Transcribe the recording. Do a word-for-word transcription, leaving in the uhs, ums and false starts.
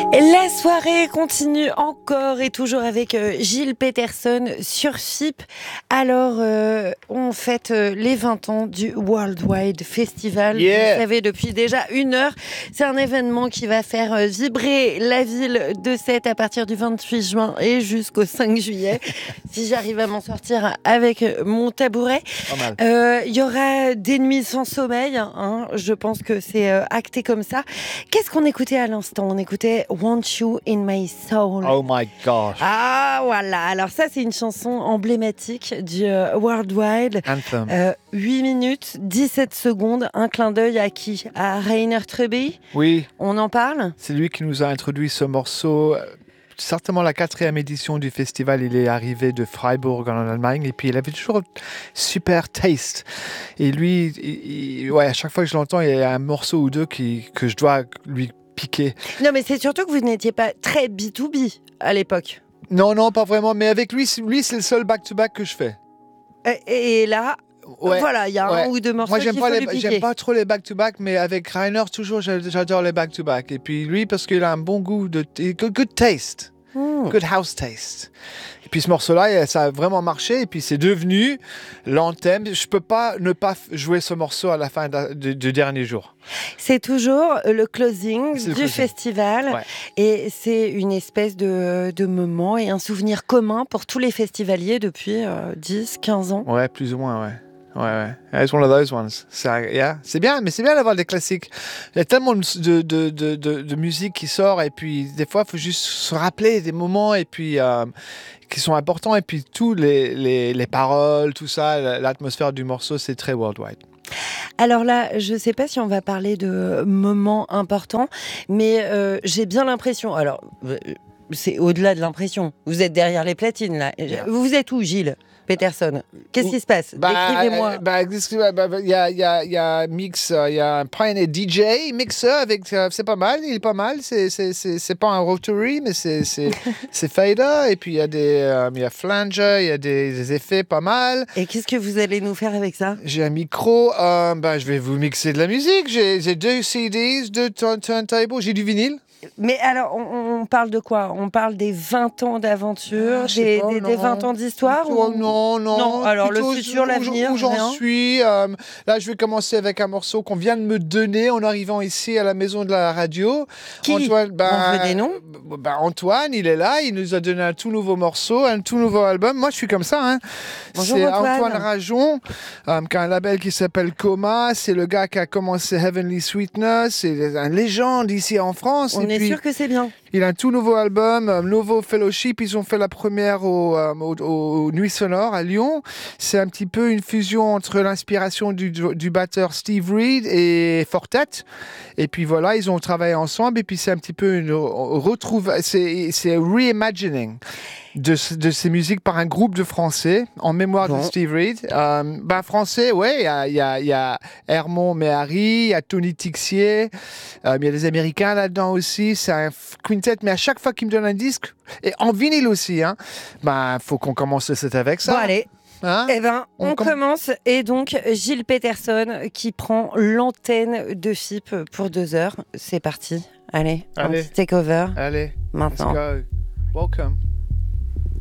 La soirée continue encore et toujours avec euh, Gilles Peterson sur F I P. Alors, euh, on fête euh, les vingt ans du Worldwide Festival. Yeah. Vous savez, depuis déjà une heure, c'est un événement qui va faire euh, vibrer la ville de Sète à partir du vingt-huit juin et jusqu'au cinq juillet. Si j'arrive à m'en sortir avec mon tabouret. Pas mal. Euh, Il y aura des nuits sans sommeil, hein, je pense que c'est euh, acté comme ça. Qu'est-ce qu'on écoutait à l'instant ? On écoutait Want You in My Soul. Oh my gosh. Ah voilà, alors ça c'est une chanson emblématique du euh, Worldwide. Anthem. Euh, huit minutes, dix-sept secondes, un clin d'œil à qui ? À Rainer Treby ? Oui, On en parle ? c'est lui qui nous a introduit ce morceau. Certainement la quatrième édition du festival, il est arrivé de Freiburg en Allemagne et puis il avait toujours super taste. Et lui, il, il, ouais, à chaque fois que je l'entends, il y a un morceau ou deux qui, que je dois lui piquer. Non mais c'est surtout que vous n'étiez pas très B deux B à l'époque. Non, non, pas vraiment, mais avec lui, lui c'est le seul back-to-back que je fais. Et, et là, Ouais, voilà, il y a ouais. un ou deux morceaux Moi, j'aime qu'il pas, faut les, lui piquer. j'aime pas trop les back-to-back, mais avec Rainer, toujours, j'adore les back-to-back. Et puis lui, parce qu'il a un bon goût, de good, good taste. Mmh. Good house taste. Et puis ce morceau-là, ça a vraiment marché. Et puis c'est devenu l'anthem. Je peux pas ne pas jouer ce morceau à la fin du, du dernier jour. C'est toujours le closing C'est le du closing. festival. Ouais. Et c'est une espèce de, de moment et un souvenir commun pour tous les festivaliers depuis euh, dix, quinze ans. Ouais, plus ou moins, ouais. Ouais, ouais. It's one of those ones. C'est, yeah. C'est bien, mais c'est bien d'avoir des classiques. Il y a tellement de, de, de, de, de musique qui sort, et puis des fois, il faut juste se rappeler des moments et puis, euh, qui sont importants, et puis tous les, les, les paroles, tout ça, l'atmosphère du morceau, c'est très worldwide. Alors là, je ne sais pas si on va parler de moments importants, mais euh, j'ai bien l'impression... Alors, euh, c'est au-delà de l'impression. Vous êtes derrière les platines, là. Yeah. Vous êtes où, Gilles Peterson? Qu'est-ce qui se passe? Bah, Décrivez-moi. Il bah, bah, bah, y, a, y, a, y a mix, il euh, y a un Pioneer D J, mixeur, avec, euh, c'est pas mal, il est pas mal. C'est, c'est, c'est, c'est pas un rotary, mais c'est, c'est, c'est fader. Et puis il y a des euh, y a flanger, il y a des, des effets pas mal. Et qu'est-ce que vous allez nous faire avec ça? J'ai un micro, euh, bah, je vais vous mixer de la musique. J'ai, j'ai deux C Ds, deux turn- turntables, j'ai du vinyle. Mais alors, on, on parle de quoi? On parle des vingt ans d'aventure, Ah, je sais des, pas, des, non. des vingt ans d'histoire Oh, ou... non, non. Non, alors Plutôt le futur, où- l'avenir, Où j'en rien. suis. euh, là, je vais commencer avec un morceau qu'on vient de me donner en arrivant ici à la maison de la radio. Qui? Antoine, ben, On veut des noms? ben, Antoine, il est là. Il nous a donné un tout nouveau morceau, un tout nouveau album. Moi, je suis comme ça. Hein. Bonjour, C'est Antoine. Antoine Rajon, euh, qui a un label qui s'appelle Coma. C'est le gars qui a commencé Heavenly Sweetness. C'est une légende ici en France. On Et est puis, sûr que c'est bien. il a un tout nouveau album, un nouveau fellowship. Ils ont fait la première au, euh, au, au Nuits Sonores à Lyon. C'est un petit peu une fusion entre l'inspiration du, du batteur Steve Reed et Fortet. Et puis voilà, ils ont travaillé ensemble. Et puis c'est un petit peu une retrouve, c'est, c'est reimagining de, de ces musiques par un groupe de Français en mémoire Bon. de Steve Reed. Euh, ben, français, ouais, il y a, y, a, y a Hermond Méhari, il y a Tony Tixier, il euh, y a des Américains là-dedans aussi. C'est un quintet, mais à chaque fois qu'il me donne un disque, et en vinyle aussi, hein, ben, faut qu'on commence le set avec ça. Bon, allez. Hein? Eh ben, on, On com- commence. Et donc, Gilles Peterson qui prend l'antenne de F I P pour deux heures. C'est parti. Allez, Allez. un petit takeover Allez, let's maintenant. go. Welcome.